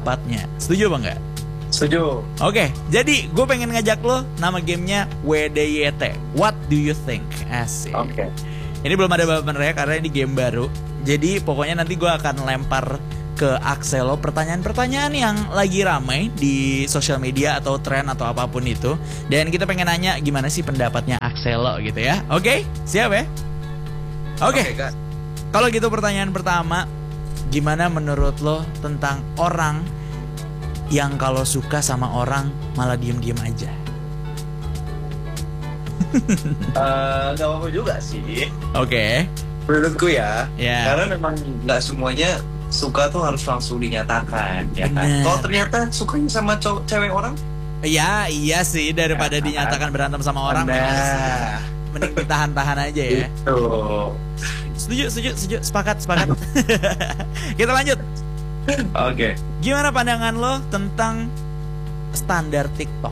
pendapatnya. Setuju apa enggak? Setuju. Oke, jadi gue pengen ngajak lo, nama gamenya WDYT. What do you think? Asik. Oke. Ini belum ada bapenernya karena ini game baru. Jadi pokoknya nanti gue akan lempar ke Axelo pertanyaan-pertanyaan yang lagi ramai di sosial media atau tren atau apapun itu. Dan kita pengen nanya gimana sih pendapatnya Axelo gitu ya. Oke, siap ya? Oke. Kalau gitu pertanyaan pertama, gimana menurut lo tentang orang yang kalau suka sama orang malah diem-diem aja? Gak apa-apa juga sih. Oke. Menurutku ya. Ya. Karena memang gak semuanya suka tuh harus langsung dinyatakan, ya kan? Bener. Kalau ternyata sukanya sama cewek orang, Iya sih, daripada dinyatakan berantem sama orang, nah, mending ditahan-tahan aja ya. itu. Setuju, sepakat. Kita lanjut. Oke. Gimana pandangan lo tentang standar TikTok?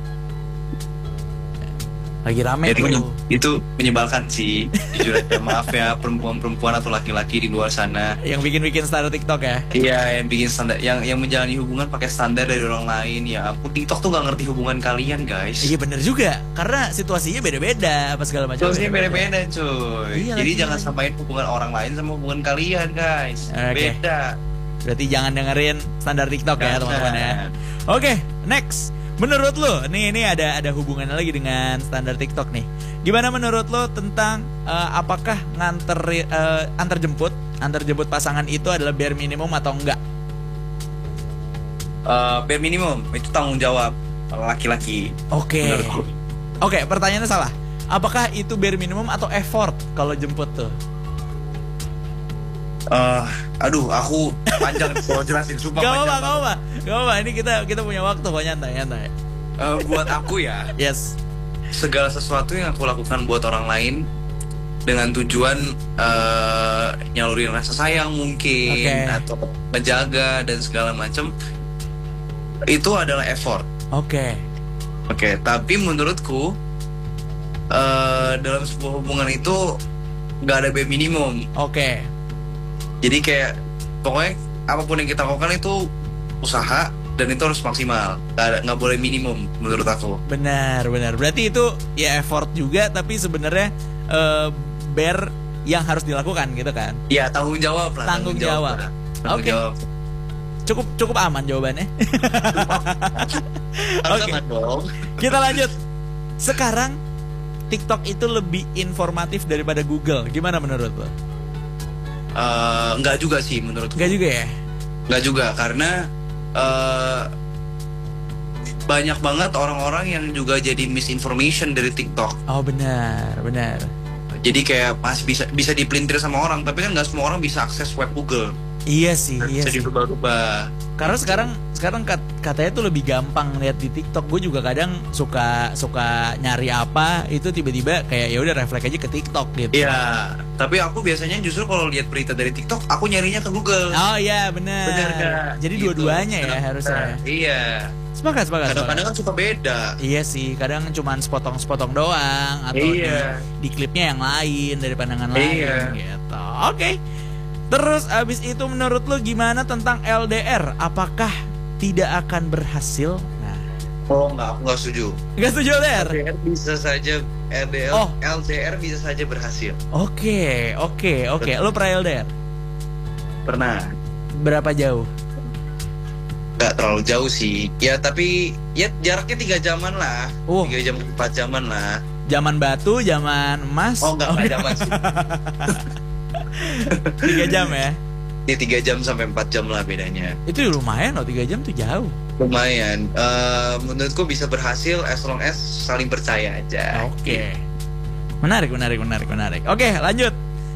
Lagi rame tuh. Itu menyebalkan sih. Jujur aja, maaf ya perempuan-perempuan atau laki-laki di luar sana. Yang bikin standar TikTok ya? Iya, yang bikin standar, yang menjalani hubungan pakai standar dari orang lain. Ya ampun, TikTok tuh gak ngerti hubungan kalian, guys. Iya bener juga, karena situasinya beda-beda apa segala macam. Situasinya beda-beda, cuy. Iya, jadi lagi. jangan samain hubungan orang lain sama hubungan kalian, guys. Oke. Beda. Berarti jangan dengerin standar TikTok ya Jangan. teman-teman ya. Oke, next. Menurut lo, ini ada hubungannya lagi dengan standar TikTok nih. Gimana menurut lo tentang apakah antar jemput pasangan itu adalah bare minimum atau enggak? Bare minimum itu tanggung jawab laki-laki. Oke. Menurutku. Oke, pertanyaannya salah. Apakah itu bare minimum atau effort kalau jemput tuh? Aduh, aku panjang kalau jelasin, sumpah Gak panjang banget. apa-apa. Ini kita punya waktu kok, nyantai. Buat aku ya, Yes. segala sesuatu yang aku lakukan buat orang lain dengan tujuan nyalurin rasa sayang mungkin, Oke. atau menjaga dan segala macam, itu adalah effort. Oke. Oke, tapi menurutku dalam sebuah hubungan itu nggak ada bare minimum. Oke. Jadi kayak pokoknya apapun yang kita lakukan itu usaha dan itu harus maksimal. Nggak boleh minimum menurut aku. Benar. Berarti itu ya effort juga, tapi sebenarnya bare yang harus dilakukan gitu kan? Ya, tanggung jawab lah. Tanggung jawab. Lah. Tanggung Oke. jawab. Cukup aman jawabannya. Harus Oke. aman dong. Kita lanjut. Sekarang TikTok itu lebih informatif daripada Google. Gimana menurut lo? Nggak juga sih menurutku. Enggak juga ya? Nggak juga, karena banyak banget orang-orang yang juga jadi misinformation dari TikTok. Oh benar. Jadi kayak masih bisa dipelintir sama orang, tapi kan nggak semua orang bisa akses web Google. Iya sih. Bisa dirubah-rubah. Karena sekarang katanya tuh lebih gampang lihat di TikTok. Gue juga kadang suka nyari apa itu tiba-tiba kayak ya udah refleks aja ke TikTok gitu. Iya, tapi aku biasanya justru kalau lihat berita dari TikTok, aku nyarinya ke Google. Oh iya benar. Benar kan? Jadi Gitu. dua-duanya ya harusnya. Iya. Sepakat. Kadang-kadang kan suka beda. Iya sih, kadang cuman sepotong-sepotong doang atau Iya. di klipnya yang lain dari pandangan Iya. lain gitu. Oke. Terus abis itu menurut lo gimana tentang LDR? Apakah tidak akan berhasil? Nah, Oh enggak, aku nggak setuju. nggak setuju LDR? LDR bisa saja Oh. LDR bisa saja berhasil. Oke. Lo pernah LDR? Pernah. Berapa jauh? Nggak terlalu jauh sih. Ya tapi ya jaraknya 3 jaman lah. 3 jam 4 jaman lah. Zaman batu, zaman emas? Oh enggak jaman sih. 3 jam ya? Ini 3 jam sampai 4 jam lah bedanya. Itu lumayan loh, 3 jam tuh jauh. Lumayan. Menurutku bisa berhasil as long as saling percaya aja. Oke. Menarik. Oke, lanjut.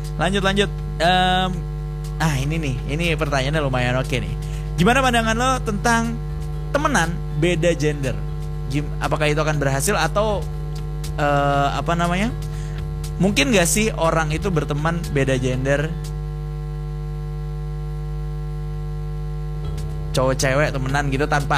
Ini pertanyaannya lumayan oke nih. Gimana pandangan lo tentang temenan beda gender? Apakah itu akan berhasil atau mungkin gak sih orang itu berteman beda gender? Cowok cewek temenan gitu tanpa